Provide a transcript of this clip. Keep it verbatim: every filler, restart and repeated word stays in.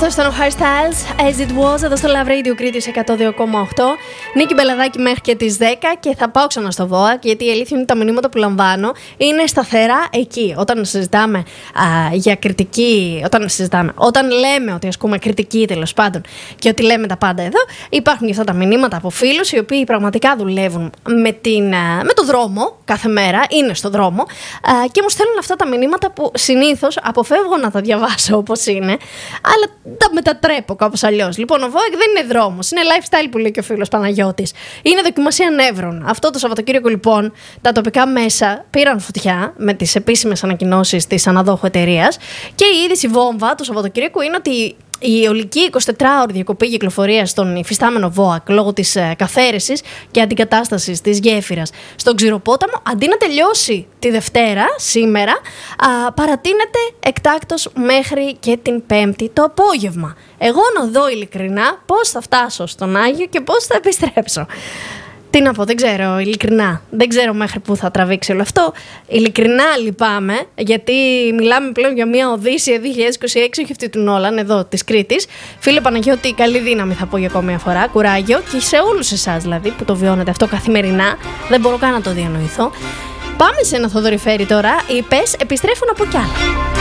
αυτός ήταν ο Hairstyles, As It Was, εδώ στο Love Radio Κρήτης εκατό δύο κόμμα οκτώ. Νίκη Μπελαδάκη μέχρι και τις δέκα και θα πάω ξανά στο ΒΟΑ, γιατί η αλήθεια είναι τα μηνύματα που λαμβάνω είναι σταθερά εκεί. Όταν συζητάμε α, για κριτική, όταν συζητάμε, όταν λέμε ότι ασκούμε κριτική τέλος πάντων και ότι λέμε τα πάντα εδώ, υπάρχουν και αυτά τα μηνύματα από φίλους οι οποίοι πραγματικά δουλεύουν με, την, με το δρόμο κάθε μέρα, είναι στο δρόμο α, και μου στέλνουν αυτά τα μηνύματα που συνήθως αποφεύγω να τα διαβάσω όπως είναι, αλλά τα μετατρέπω κάπως αλλιώς. Λοιπόν, ο ΒΟΕΚ δεν είναι δρόμος, είναι lifestyle που λέει και ο φίλος Παναγιώτης. Είναι δοκιμασία νεύρων. Αυτό το Σαββατοκύριακο, λοιπόν, τα τοπικά μέσα πήραν φωτιά με τις επίσημες ανακοινώσεις της αναδόχου εταιρείας και η είδηση βόμβα του Σαββατοκύριακου είναι ότι η ολική εικοσιτετράωρη διακοπή κυκλοφορίας στον υφιστάμενο ΒΟΑΚ λόγω της ε, καθαίρεσης και αντικατάστασης της γέφυρας στον Ξηροπόταμο, αντί να τελειώσει τη Δευτέρα, σήμερα, α, παρατείνεται εκτάκτως μέχρι και την Πέμπτη το απόγευμα. Εγώ να δω ειλικρινά πώς θα φτάσω στον Άγιο και πώς θα επιστρέψω. Τι να πω, δεν ξέρω, ειλικρινά. Δεν ξέρω μέχρι πού θα τραβήξει όλο αυτό. Ειλικρινά λυπάμαι, γιατί μιλάμε πλέον για μια Οδύσσεια δύο χιλιάδες είκοσι έξι, όχι αυτή του Νόλαν, εδώ της Κρήτης. Φίλε Παναγιώτη, καλή δύναμη θα πω για ακόμη μια φορά. Κουράγιο και σε όλους εσάς δηλαδή που το βιώνετε αυτό καθημερινά. Δεν μπορώ καν να το διανοηθώ. Πάμε σε ένα Θοδωρή Φέρη τώρα. Οι ΠΕΣ επιστρέφουν από κι άλλα.